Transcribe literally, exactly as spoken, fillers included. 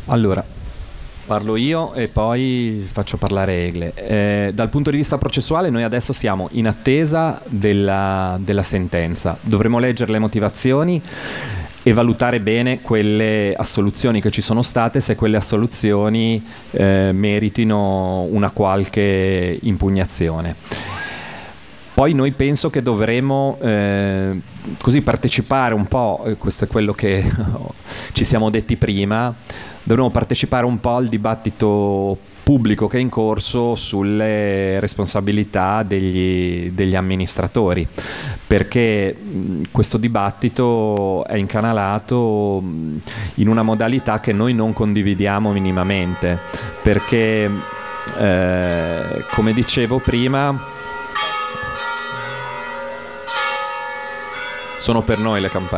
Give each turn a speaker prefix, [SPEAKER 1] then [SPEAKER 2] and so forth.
[SPEAKER 1] Allora, parlo io e poi faccio parlare Egle. Eh, dal punto di vista processuale noi adesso siamo in attesa della, della sentenza. Dovremo leggere le motivazioni e valutare bene quelle assoluzioni che ci sono state, se quelle assoluzioni eh, meritino una qualche impugnazione. Poi noi penso che dovremo eh, così partecipare un po', eh, questo è quello che ci siamo detti prima, dovremo partecipare un po' al dibattito pubblico che è in corso sulle responsabilità degli, degli amministratori, perché mh, questo dibattito è incanalato mh, in una modalità che noi non condividiamo minimamente, perché eh, come dicevo prima sono per noi le campane.